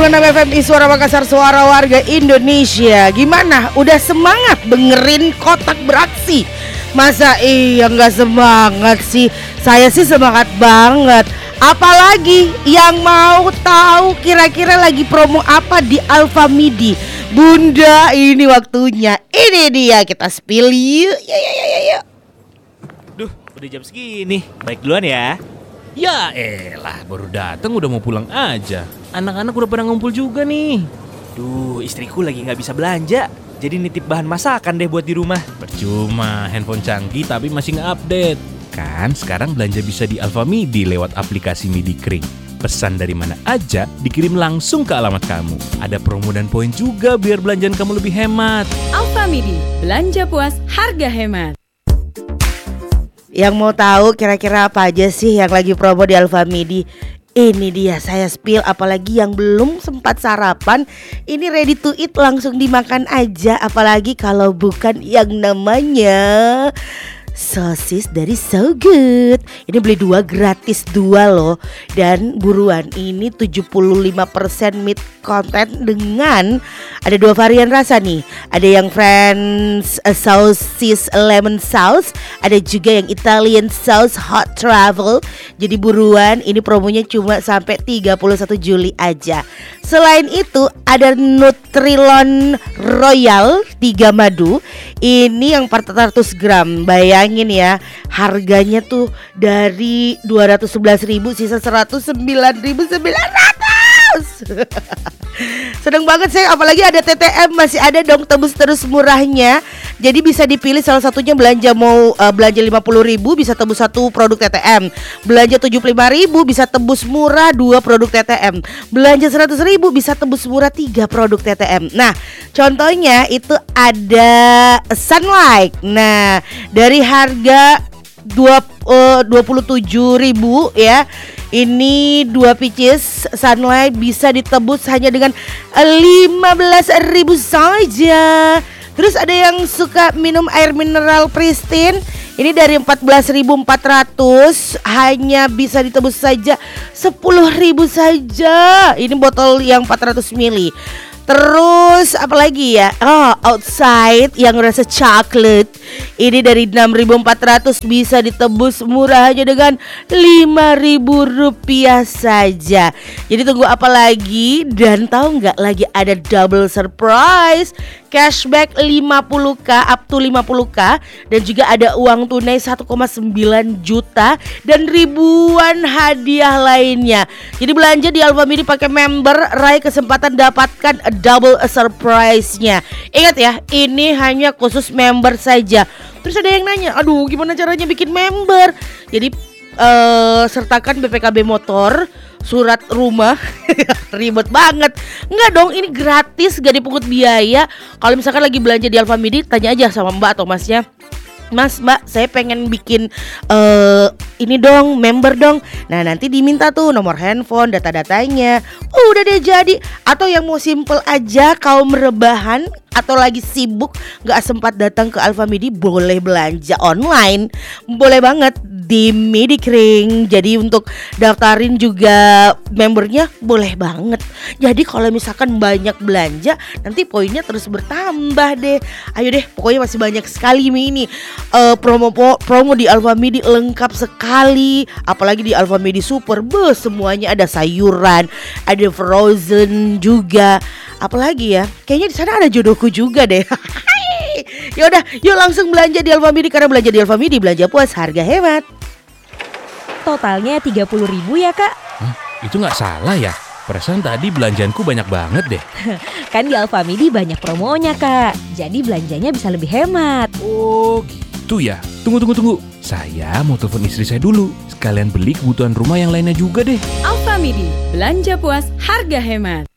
106 FM Suara Makassar, suara warga Indonesia. Gimana? Udah semangat dengerin Kotak Beraksi? Masa iya nggak semangat sih? Saya sih semangat banget. Apalagi yang mau tahu kira-kira lagi promo apa di Alfamidi? Bunda, ini waktunya. Ini dia, kita spill yuk. Ya. Duh, udah jam segini. Baik duluan ya. Ya elah, baru datang udah mau pulang aja. Anak-anak udah pada ngumpul juga nih. Duh, istriku lagi gak bisa belanja. Jadi nitip bahan masakan deh buat di rumah. Percuma, handphone canggih tapi masih gak update. Kan sekarang belanja bisa di Alfamidi lewat aplikasi Midi Kring. Pesan dari mana aja dikirim langsung ke alamat kamu. Ada promo dan poin juga biar belanjaan kamu lebih hemat. Alfamidi, belanja puas, harga hemat. Yang mau tahu kira-kira apa aja sih yang lagi promo di Alfamidi? Ini dia, saya spill. Apalagi yang belum sempat sarapan, ini ready to eat, langsung dimakan aja. Apalagi kalau bukan yang namanya sosis dari So Good. Ini beli 2 gratis 2 loh. Dan buruan, ini 75% meat content dengan ada 2 varian rasa nih. Ada yang French sauce lemon sauce, ada juga yang Italian sauce hot travel. Jadi buruan, ini promonya cuma sampai 31 Juli aja. Selain itu ada Nutrilon Royal 3 madu. Ini yang 400 gram. Bayangin ya, harganya tuh dari 211.000 sisa 109.900. Seneng banget saya, apalagi ada TTM, masih ada dong tebus terus murahnya. Jadi bisa dipilih salah satunya, belanja mau belanja 50.000 bisa tebus 1 produk TTM. Belanja 75.000 bisa tebus murah 2 produk TTM. Belanja 100.000 bisa tebus murah 3 produk TTM. Nah, contohnya itu ada Sunlight. Nah, dari harga 27.000 ya. Ini 2 pieces Sunlight bisa ditebus hanya dengan 15.000 saja. Terus ada yang suka minum air mineral pristine, ini dari 14.400 hanya bisa ditebus saja 10.000 saja. Ini botol yang 400 ml. Terus apalagi ya? Outside yang rasa coklat, ini dari 6.400 bisa ditebus murah hanya dengan 5.000 rupiah saja. Jadi tunggu apa lagi? Dan tahu nggak, lagi ada double surprise, cashback 50k up to 50k, dan juga ada uang tunai 1,9 juta dan ribuan hadiah lainnya. Jadi belanja di Alfamidi pakai member, raih kesempatan dapatkan double surprise-nya. Ingat ya, ini hanya khusus member saja. Terus ada yang nanya, aduh gimana caranya bikin member? Jadi sertakan BPKB motor, surat rumah. Ribet banget. Enggak dong, ini gratis, gak dipungut biaya. Kalau misalkan lagi belanja di Alfamidi, tanya aja sama mbak atau masnya, Mas, mbak, saya pengen bikin ini dong, member dong. Nah, nanti diminta tuh nomor handphone, data-datanya. Udah deh jadi. Atau yang mau simple aja, kaum rebahan atau lagi sibuk gak sempat datang ke Alfamidi, boleh belanja online. Boleh banget di Midi Kring. Jadi untuk daftarin juga membernya boleh banget. Jadi kalau misalkan banyak belanja, nanti poinnya terus bertambah deh. Ayo deh, pokoknya masih banyak sekali ini promo di Alfamidi lengkap sekali. Apalagi di Alfamidi Super, semuanya ada sayuran, ada frozen juga. Apalagi ya, kayaknya di sana ada jodohku juga deh. Yaudah, yuk langsung belanja di Alfamidi, karena belanja di Alfamidi belanja puas, harga hemat. Totalnya 30.000 ya kak? Itu gak salah ya? Perasaan tadi belanjaanku banyak banget deh. Kan di Alfamidi banyak promonya kak, jadi belanjanya bisa lebih hemat. Oh gitu ya. Tunggu. Saya mau telepon istri saya dulu. Sekalian beli kebutuhan rumah yang lainnya juga deh. Alfamidi, belanja puas, harga hemat.